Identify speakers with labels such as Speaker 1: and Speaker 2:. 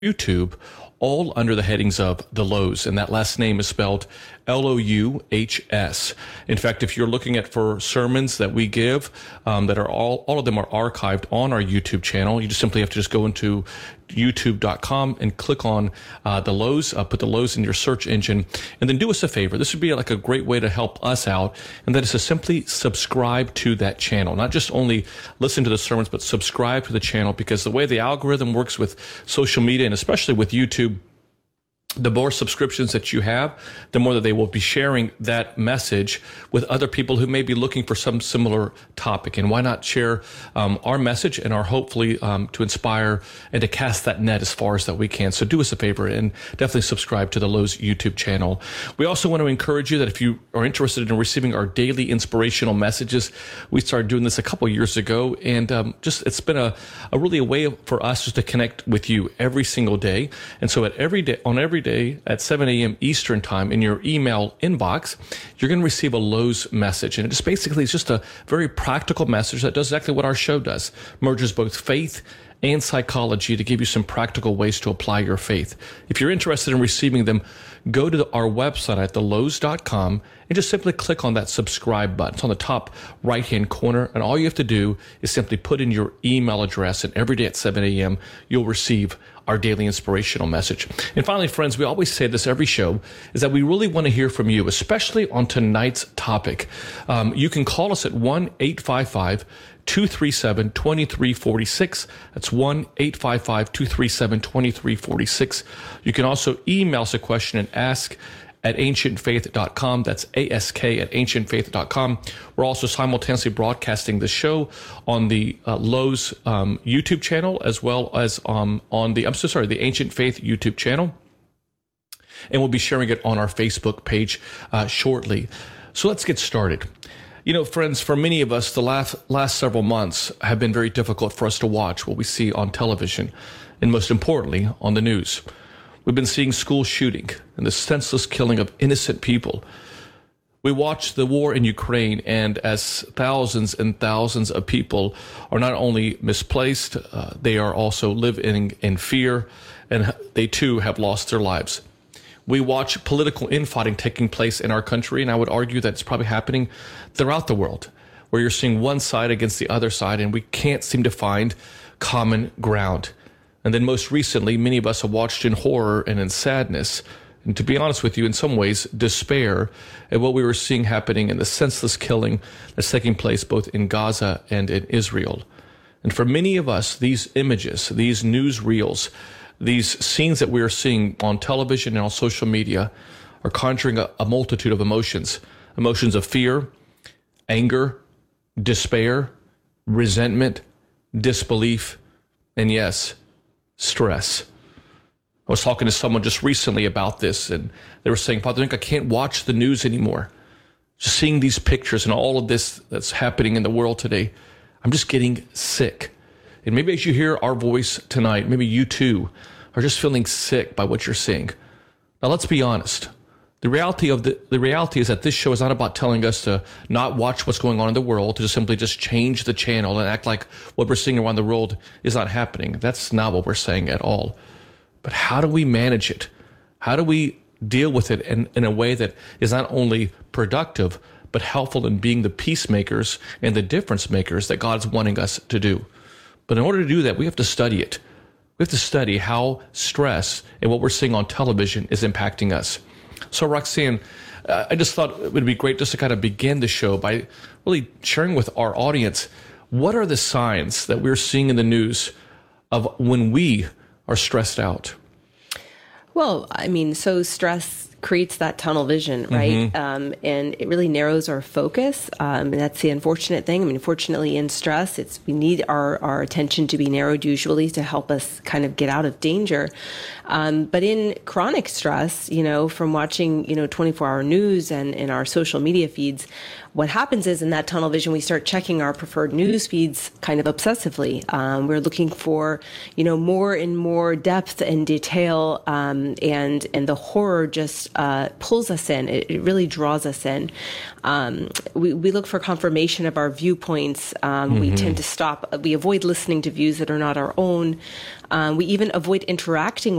Speaker 1: YouTube, all under the headings of The Lows, and that last name is spelled Louhs. In fact, if you're looking at for sermons that we give, that are all of them are archived on our YouTube channel, you just simply have to just go into youtube.com and click on The Lows, put The Lows in your search engine, and then do us a favor. This would be like a great way to help us out, and that is to simply subscribe to that channel. Not just only listen to the sermons, but subscribe to the channel, because the way the algorithm works with social media, and especially with YouTube, the more subscriptions that you have, the more that they will be sharing that message with other people who may be looking for some similar topic. And why not share our message and our hopefully to inspire and to cast that net as far as that we can. So do us a favor and definitely subscribe to the Lows YouTube channel. We also want to encourage you that if you are interested in receiving our daily inspirational messages, we started doing this a couple years ago, and it's been a really a way for us just to connect with you every single day. And so every day at 7 a.m. Eastern time in your email inbox, you're going to receive a Lows message. And it's just a very practical message that does exactly what our show does. Merges both faith and psychology to give you some practical ways to apply your faith. If you're interested in receiving them, go to our website at thelows.com and just simply click on that subscribe button. It's on the top right-hand corner, and all you have to do is simply put in your email address, and every day at 7 a.m. you'll receive our daily inspirational message. And finally, friends, we always say this every show, is that we really want to hear from you, especially on tonight's topic. You can call us at 1-855-237-2346. That's 1-855-237-2346. You can also email us a question and ask at ancientfaith.com. That's ASK at ancientfaith.com. We're also simultaneously broadcasting the show on the Lows YouTube channel, as well as on the Ancient Faith YouTube channel. And we'll be sharing it on our Facebook page shortly. So let's get started. You know, friends, for many of us, the last several months have been very difficult for us to watch what we see on television, and most importantly, on the news. We've been seeing school shooting and the senseless killing of innocent people. We watch the war in Ukraine, and as thousands and thousands of people are not only misplaced, they are also living in fear, and they too have lost their lives. We watch political infighting taking place in our country, and I would argue that it's probably happening throughout the world, where you're seeing one side against the other side, and we can't seem to find common ground. And then most recently, many of us have watched in horror and in sadness, and to be honest with you, in some ways, despair at what we were seeing happening in the senseless killing that's taking place both in Gaza and in Israel. And for many of us, these images, these news reels, these scenes that we are seeing on television and on social media are conjuring a multitude of emotions of fear, anger, despair, resentment, disbelief, and yes, stress. I was talking to someone just recently about this, and they were saying, Father Nick, I can't watch the news anymore. Just seeing these pictures and all of this that's happening in the world today, I'm just getting sick. And maybe as you hear our voice tonight, maybe you too are just feeling sick by what you're seeing. Now let's be honest. The reality is that this show is not about telling us to not watch what's going on in the world, to just simply change the channel and act like what we're seeing around the world is not happening. That's not what we're saying at all. But how do we manage it? How do we deal with it in a way that is not only productive, but helpful in being the peacemakers and the difference makers that God's wanting us to do? But in order to do that, we have to study it. We have to study how stress and what we're seeing on television is impacting us. So Roxanne, I just thought it would be great just to kind of begin the show by really sharing with our audience, what are the signs that we're seeing in the news of when we are stressed out?
Speaker 2: Well, I mean, so stress creates that tunnel vision, right? And it really narrows our focus. And that's the unfortunate thing. I mean, fortunately in stress, we need our attention to be narrowed usually to help us kind of get out of danger. But in chronic stress, from watching, 24-hour news and in our social media feeds, what happens is in that tunnel vision, we start checking our preferred news feeds kind of obsessively. We're looking for, more and more depth and detail, and the horror just pulls us in. It really draws us in. We look for confirmation of our viewpoints. We tend to stop. We avoid listening to views that are not our own. We even avoid interacting